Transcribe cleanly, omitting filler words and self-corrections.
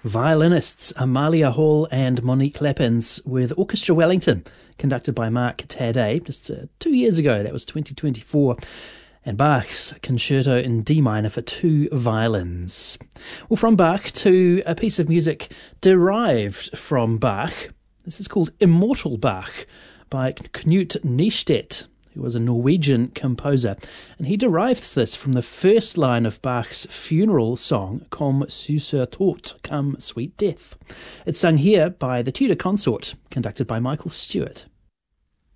Violinists Amalia Hall and Monique Lappins with Orchestra Wellington, conducted by Mark Taddei just 2 years ago. That was 2024. And Bach's Concerto in D minor for two violins. Well, from Bach to a piece of music derived from Bach. This is called Immortal Bach by Knut Nystedt, who was a Norwegian composer. And he derives this from the first line of Bach's funeral song, Kom Süßer Tod, Come Sweet Death. It's sung here by the Tudor Consort, conducted by Michael Stewart.